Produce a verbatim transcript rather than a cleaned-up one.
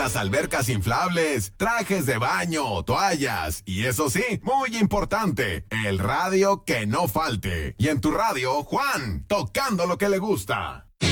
Las albercas inflables, trajes de baño, toallas y eso sí, muy importante, el radio que no falte. Y en tu radio, Juan, tocando lo que le gusta.